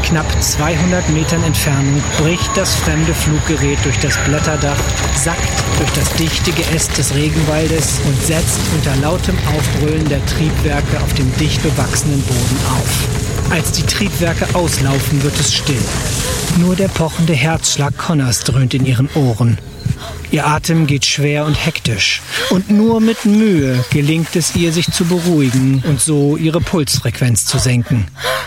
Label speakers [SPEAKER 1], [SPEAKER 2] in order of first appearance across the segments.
[SPEAKER 1] knapp 200 Metern Entfernung bricht das fremde Fluggerät durch das Blätterdach, sackt durch das dichte Geäst des Regenwaldes und setzt unter lautem Aufbrüllen der Triebwerke auf dem dicht bewachsenen Boden auf. Als die Triebwerke auslaufen, wird es still. Nur der pochende Herzschlag Connors dröhnt in ihren Ohren. Ihr Atem geht schwer und hektisch. Und nur mit Mühe gelingt es ihr, sich zu beruhigen und so ihre Pulsfrequenz zu senken.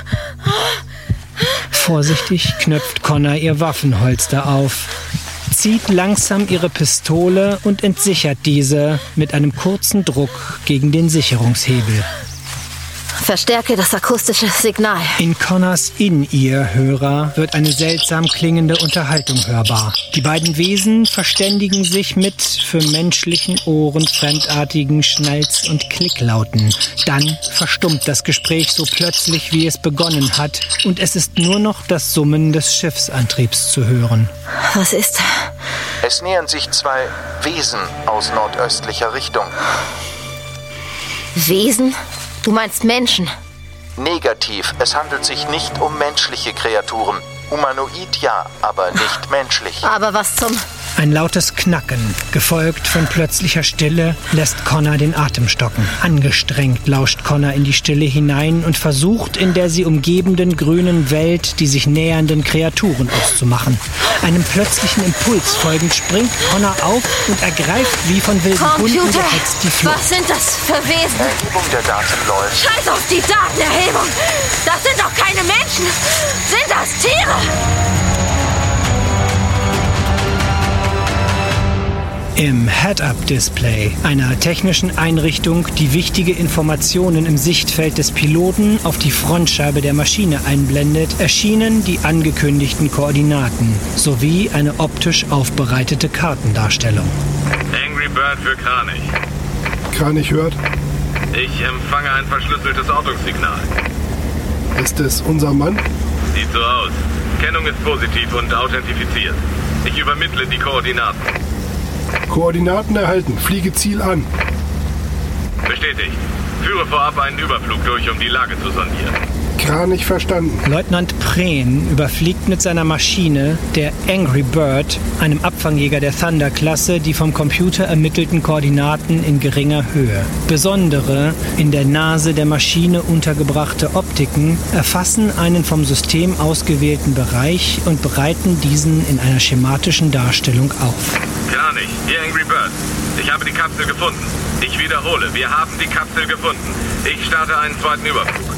[SPEAKER 1] Vorsichtig knöpft Connor ihr Waffenholster auf, zieht langsam ihre Pistole und entsichert diese mit einem kurzen Druck gegen den Sicherungshebel.
[SPEAKER 2] Verstärke das akustische Signal.
[SPEAKER 1] In Connors In-Ear-Hörer wird eine seltsam klingende Unterhaltung hörbar. Die beiden Wesen verständigen sich mit für menschlichen Ohren fremdartigen Schnalz- und Klicklauten. Dann verstummt das Gespräch so plötzlich, wie es begonnen hat, und es ist nur noch das Summen des Schiffsantriebs zu hören.
[SPEAKER 2] Was ist?
[SPEAKER 3] Es nähern sich 2 Wesen aus nordöstlicher Richtung.
[SPEAKER 2] Wesen? Du meinst Menschen?
[SPEAKER 3] Negativ. Es handelt sich nicht um menschliche Kreaturen. Humanoid ja, aber nicht menschlich.
[SPEAKER 2] Aber was zum...
[SPEAKER 1] Ein lautes Knacken, gefolgt von plötzlicher Stille, lässt Connor den Atem stocken. Angestrengt lauscht Connor in die Stille hinein und versucht, in der sie umgebenden grünen Welt die sich nähernden Kreaturen auszumachen. Einem plötzlichen Impuls folgend springt Connor auf und ergreift wie von wilden Hunden gehetzt die Flucht.
[SPEAKER 2] Was sind das für Wesen?
[SPEAKER 3] Erhebung der Daten läuft.
[SPEAKER 2] Scheiß auf die Datenerhebung! Das sind doch keine Menschen! Sind das Tiere?
[SPEAKER 1] Im Head-Up-Display, einer technischen Einrichtung, die wichtige Informationen im Sichtfeld des Piloten auf die Frontscheibe der Maschine einblendet, erschienen die angekündigten Koordinaten sowie eine optisch aufbereitete Kartendarstellung.
[SPEAKER 4] Angry Bird für Kranich.
[SPEAKER 5] Kranich hört.
[SPEAKER 4] Ich empfange ein verschlüsseltes Ortungssignal.
[SPEAKER 5] Ist es unser Mann?
[SPEAKER 4] Sieht so aus. Kennung ist positiv und authentifiziert. Ich übermittle die Koordinaten.
[SPEAKER 5] Koordinaten erhalten. Fliege Ziel an.
[SPEAKER 4] Bestätigt. Führe vorab einen Überflug durch, um die Lage zu sondieren.
[SPEAKER 5] Kranich verstanden.
[SPEAKER 1] Leutnant Prehn überfliegt mit seiner Maschine, der Angry Bird, einem Abfangjäger der Thunder-Klasse, die vom Computer ermittelten Koordinaten in geringer Höhe. Besondere, in der Nase der Maschine untergebrachte Optiken erfassen einen vom System ausgewählten Bereich und bereiten diesen in einer schematischen Darstellung auf.
[SPEAKER 4] Kranich, hier Angry Bird. Ich habe die Kapsel gefunden. Ich wiederhole, wir haben die Kapsel gefunden. Ich starte einen zweiten Überflug.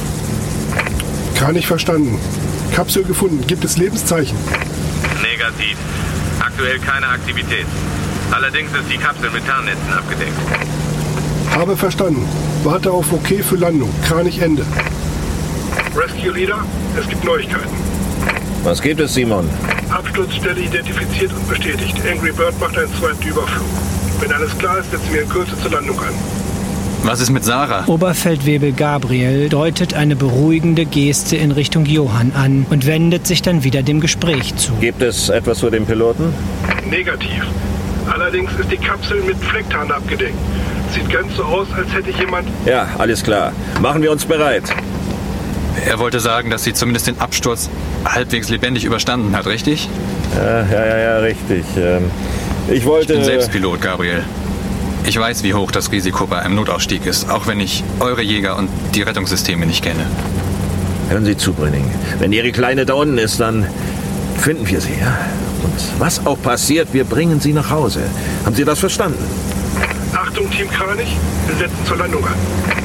[SPEAKER 5] Kranich verstanden. Kapsel gefunden. Gibt es Lebenszeichen?
[SPEAKER 4] Negativ. Aktuell keine Aktivität. Allerdings ist die Kapsel mit Tarnnetzen abgedeckt.
[SPEAKER 5] Habe verstanden. Warte auf OK für Landung. Kranich Ende.
[SPEAKER 6] Rescue Leader, es gibt Neuigkeiten.
[SPEAKER 7] Was gibt es, Simon?
[SPEAKER 6] Absturzstelle identifiziert und bestätigt. Angry Bird macht einen zweiten Überflug. Wenn alles klar ist, setzen wir in Kürze zur Landung an.
[SPEAKER 8] Was ist mit Sarah?
[SPEAKER 1] Oberfeldwebel Gabriel deutet eine beruhigende Geste in Richtung Johann an und wendet sich dann wieder dem Gespräch zu.
[SPEAKER 7] Gibt es etwas zu dem Piloten?
[SPEAKER 6] Negativ. Allerdings ist die Kapsel mit Flecktarn abgedeckt. Sieht ganz so aus, als hätte jemand...
[SPEAKER 7] Ja, alles klar. Machen wir uns bereit.
[SPEAKER 8] Er wollte sagen, dass sie zumindest den Absturz halbwegs lebendig überstanden hat, richtig?
[SPEAKER 7] Ja, richtig. Ich
[SPEAKER 8] bin selbst Pilot, Gabriel. Ich weiß, wie hoch das Risiko bei einem Notausstieg ist, auch wenn ich eure Jäger und die Rettungssysteme nicht kenne.
[SPEAKER 7] Hören Sie zu, Brüning. Wenn Ihre Kleine da unten ist, dann finden wir sie, ja? Und was auch passiert, wir bringen sie nach Hause. Haben Sie das verstanden?
[SPEAKER 6] Achtung, Team Kranich, wir setzen zur Landung an.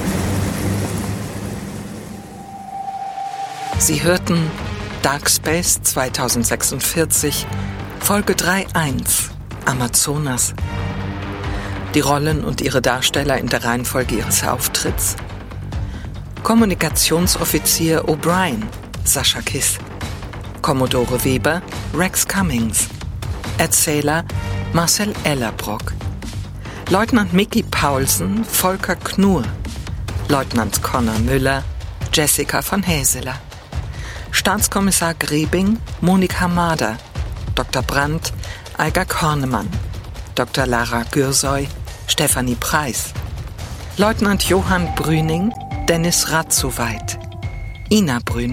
[SPEAKER 9] Sie hörten Dark Space 2046, Folge 3.1, Amazonas. Die Rollen und ihre Darsteller in der Reihenfolge ihres Auftritts: Kommunikationsoffizier O'Brien, Sascha Kiss. Commodore Weber, Rex Cummings. Erzähler, Marcel Ellerbrock. Leutnant Mickey Paulsen, Volker Knur. Leutnant Connor Müller, Jessica von Häseler. Staatskommissar Grebing, Monika Mader. Dr. Brandt, Eiger Kornemann. Dr. Lara Gürsoy, Stefanie Preis. Leutnant Johann Brüning, Dennis Ratzowait. Ina Brüning,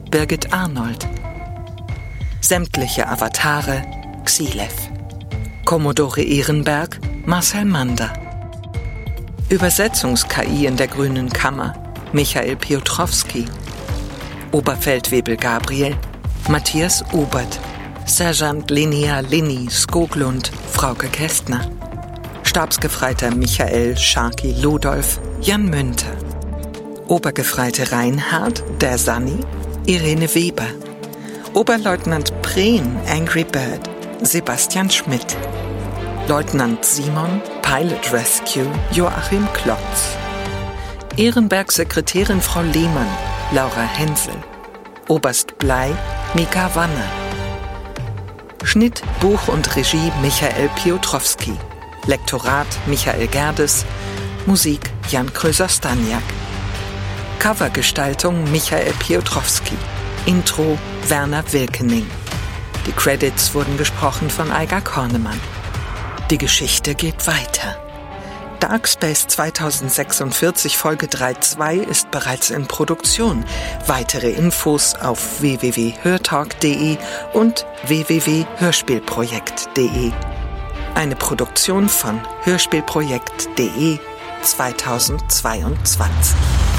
[SPEAKER 9] Birgit Arnold. Sämtliche Avatare Xilev. Commodore Ehrenberg Marcel Mander. Übersetzungs-KI in der Grünen Kammer Michael Piotrowski. Oberfeldwebel Gabriel Matthias Obert. Sergeant Linnea Linny Skoglund Frauke Kästner. Stabsgefreiter Michael Sharky Lodolf Jan Münter. Obergefreite Reinhard der Sanni Irene Weber. Oberleutnant Prehn Angry Bird Sebastian Schmidt. Leutnant Simon Pilot Rescue Joachim Klotz. Ehrenberg-Sekretärin Frau Lehmann Laura Hensel. Oberst Blei Mika Wanner. Schnitt, Buch und Regie Michael Piotrowski. Lektorat Michael Gerdes. Musik Jan Kröser-Staniak. Covergestaltung Michael Piotrowski. Intro Werner Wilkening. Die Credits wurden gesprochen von Aigar Kornemann. Die Geschichte geht weiter. Dark Space 2046 Folge 3.2 ist bereits in Produktion. Weitere Infos auf www.hörtalk.de und www.hörspielprojekt.de. Eine Produktion von hörspielprojekt.de 2022.